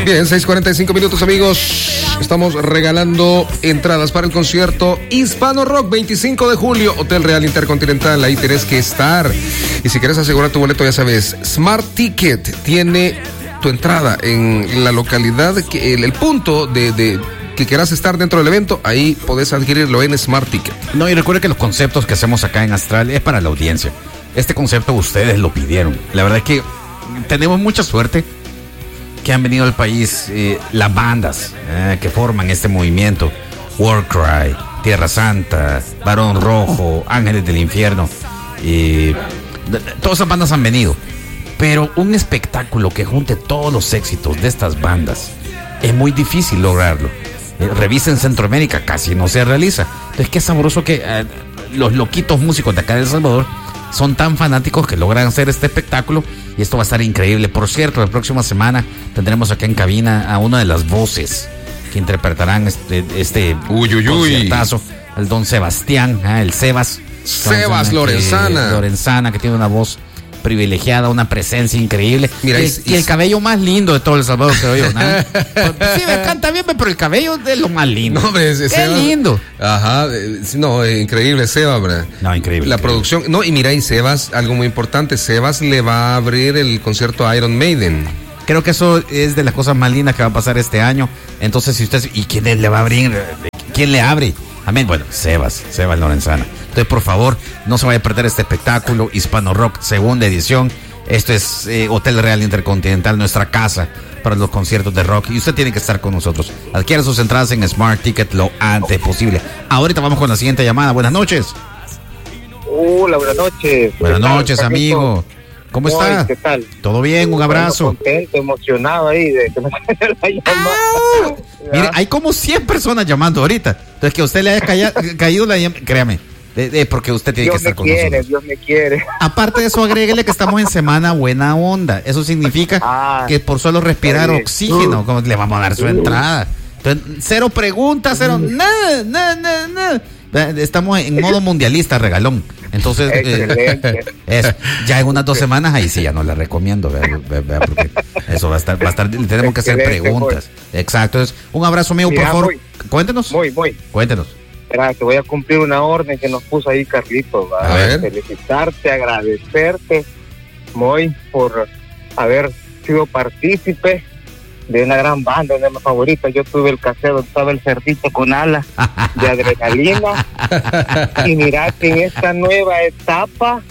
Bien, 6:45 minutos, amigos. Estamos regalando entradas para el concierto Hispano Rock 25 de julio, Hotel Real Intercontinental. Ahí tenés que estar. Y si quieres asegurar tu boleto, ya sabes, Smart Ticket tiene tu entrada en la localidad, el punto de que quieras estar dentro del evento, ahí podés adquirirlo en Smart Ticket. No, y recuerde que los conceptos que hacemos acá en Astral es para la audiencia. Este concepto ustedes lo pidieron. La verdad es que tenemos mucha suerte que han venido al país las bandas que forman este movimiento. Warcry, Tierra Santa, Barón Rojo, Ángeles del Infierno. Todas esas bandas han venido. Pero un espectáculo que junte todos los éxitos de estas bandas es muy difícil lograrlo. Revisen Centroamérica, casi no se realiza. Entonces, qué sabroso que los loquitos músicos de acá de El Salvador son tan fanáticos que logran hacer este espectáculo, y esto va a estar increíble. Por cierto, la próxima semana tendremos acá en cabina a una de las voces que interpretarán este conciertazo, el don Sebastián, el Sebas Lorenzana, que tiene una voz privilegiada, una presencia increíble. Mira, y el cabello más lindo de todo El Salvador, creo yo, ¿no? Sí, me canta bien, pero el cabello es lo más lindo. No, qué Sebas, lindo. Ajá, no, increíble Sebas, ¿verdad? No, increíble. La producción, no, y mira, y Sebas, algo muy importante, Sebas le va a abrir el concierto a Iron Maiden. Creo que eso es de las cosas más lindas que va a pasar este año. Entonces, si usted, ¿y quién le va a abrir? ¿Quién le abre? Amén. Bueno, Sebas Lorenzana. Entonces, por favor, no se vaya a perder este espectáculo Hispano Rock, segunda edición. Esto es Hotel Real Intercontinental, nuestra casa para los conciertos de rock. Y usted tiene que estar con nosotros. Adquiera sus entradas en Smart Ticket lo antes posible. Ahorita vamos con la siguiente llamada. Buenas noches. Hola, buenas noches. Buenas noches, amigo. ¿Cómo está? ¿Qué tal? ¿Todo bien? Un abrazo. Contento, emocionado ahí de que me caiga la llamada. Mire, hay como 100 personas llamando ahorita. Entonces, que a usted le haya caído la llamada, créame, porque usted tiene que estar con nosotros. Dios me quiere. Aparte de eso, agréguele que estamos en semana buena onda. Eso significa que por solo respirar oxígeno, como le vamos a dar su entrada. Entonces, cero preguntas, cero nada. Estamos en modo mundialista, regalón. Entonces, ya en unas 2 semanas, ahí sí ya no la recomiendo, vea, porque eso va a estar, tenemos que hacer preguntas. Exacto. Entonces, un abrazo mío, por favor. Cuéntenos. Cuéntenos. Espera, te voy a cumplir una orden que nos puso ahí Carlitos. A ver. Felicitarte, agradecerte, Moy, por haber sido partícipe de una gran banda, una de mis favoritas. Yo tuve el cassette donde estaba el cerdito con alas de adrenalina. Y mira que en esta nueva etapa,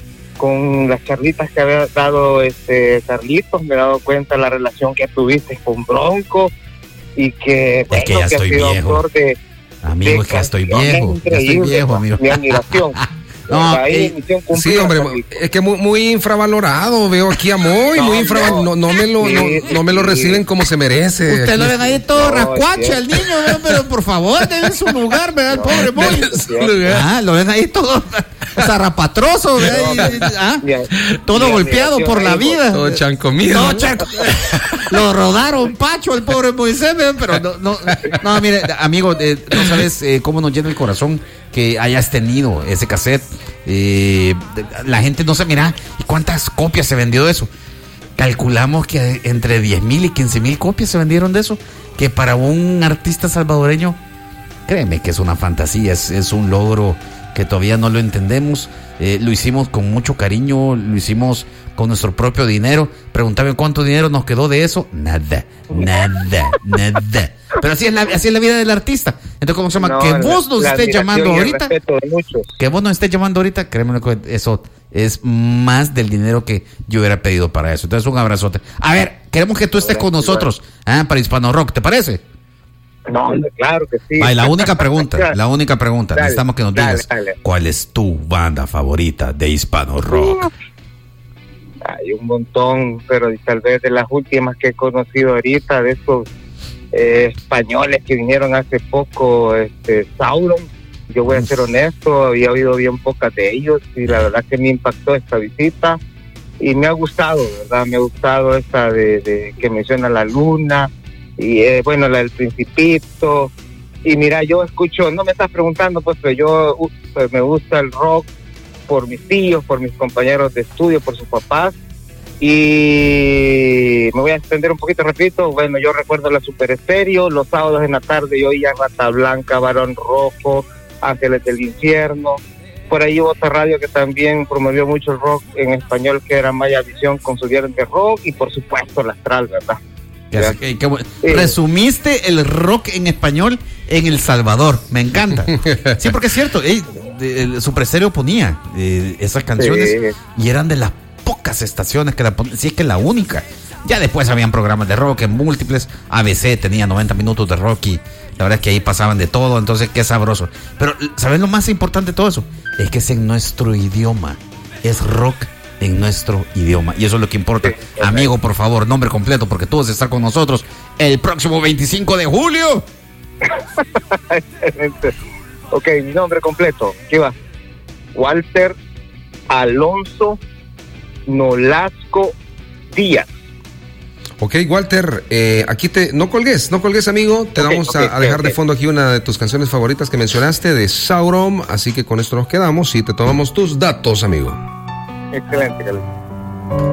con las charlitas que había dado Carlitos, me he dado cuenta de la relación que tuviste con Bronco, y que, es que ya estoy viejo. Amigo, es que ya estoy viejo, amigo. Mi admiración. No, sí, hombre, es que muy infravalorado. Veo aquí a Moy, muy infravalorado. No me lo reciben como se merece. Usted lo ven ahí todo rascuache al niño, pero por favor, denle su lugar, ¿verdad? El pobre Moy. Lo ven ahí todo zarrapatroso, todo golpeado por la vida. Todo chancomido. Lo rodaron Pacho, el pobre Moisés, pero no, mire, amigo, no sabes cómo nos llena el corazón que hayas tenido ese cassette. La gente no se mira, ¿y cuántas copias se vendió de eso? Calculamos que entre 10,000 y 15,000 copias se vendieron de eso, que para un artista salvadoreño, créeme que es una fantasía, es un logro que todavía no lo entendemos. Lo hicimos con mucho cariño, lo hicimos con nuestro propio dinero. Pregúntame cuánto dinero nos quedó de eso. Nada. Pero así es la vida del artista. Entonces, ¿cómo se llama? Que vos nos estés llamando ahorita. Que vos nos estés llamando ahorita, créeme que eso es más del dinero que yo hubiera pedido para eso. Entonces, un abrazote. A ver, queremos que tú estés con nosotros para Hispano Rock, ¿te parece? No, claro que sí. La única pregunta. Dale, necesitamos que nos digas cuál es tu banda favorita de Hispano Rock. Hay un montón, pero tal vez de las últimas que he conocido ahorita, de esos españoles que vinieron hace poco, Sauron. Yo voy a ser honesto, había oído bien pocas de ellos y la verdad que me impactó esta visita y me ha gustado, ¿verdad? Me ha gustado esta de que menciona la luna. Y la del Principito. Y mira, yo escucho, no me estás preguntando, pues, pero yo me gusta el rock por mis tíos, por mis compañeros de estudio, por sus papás. Y me voy a extender un poquito, repito. Bueno, yo recuerdo la Super Estéreo. Los sábados en la tarde yo oía Rata Blanca, Barón Rojo, Ángeles del Infierno. Por ahí hubo otra radio que también promovió mucho el rock en español, que era Maya Visión con su viernes de rock, y por supuesto la Astral, ¿verdad? Resumiste el rock en español en El Salvador, me encanta. Sí, porque es cierto, Super Estéreo ponía esas canciones y eran de las pocas estaciones que la ponían, si es que la única. Ya después habían programas de rock en múltiples. ABC tenía 90 minutos de rock y la verdad es que ahí pasaban de todo, entonces qué sabroso. Pero ¿saben lo más importante de todo eso? Es que es en nuestro idioma, es rock en nuestro idioma, y eso es lo que importa. Amigo, por favor, nombre completo, porque tú vas a estar con nosotros el próximo 25 de julio. Excelente. Ok, mi nombre completo, ¿qué va? Walter Alonso Nolasco Díaz. Ok, Walter, aquí no colgues, amigo. Te vamos a dejar de fondo aquí una de tus canciones favoritas que mencionaste, de Sauron. Así que con esto nos quedamos y te tomamos tus datos, amigo. Excelente, Carlos.